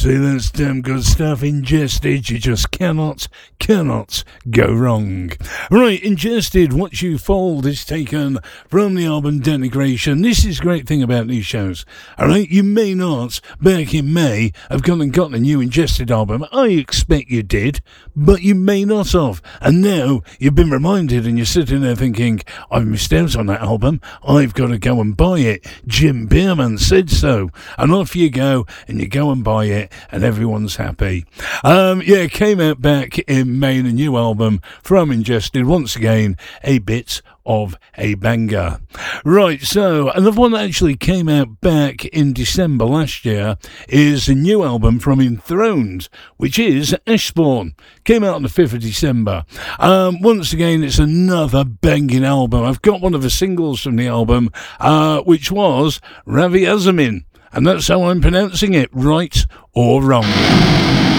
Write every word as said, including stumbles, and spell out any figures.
See, that's damn good stuff. Ingested, you just cannot, cannot go wrong. Right, Ingested, What You Fold is taken from the album Denigration. This is a great thing about these shows. Alright, you may not, back in May, have gone and gotten a new Ingested album. I expect you did, but you may not have. And now you've been reminded and you're sitting there thinking, I've missed out on that album. I've got to go and buy it. Jim Bierman said so. And off you go and you go and buy it and everyone's happy. Um, yeah, it came out back in May, a new album from Ingested. Once again, a bit of a banger. Right, so another one that actually came out back in December last year is a new album from Enthroned, which is Ashbourne. Came out on the fifth of December. Um, once again, it's another banging album. I've got one of the singles from the album, uh, which was Ravi Azamin, and that's how I'm pronouncing it, right or wrong.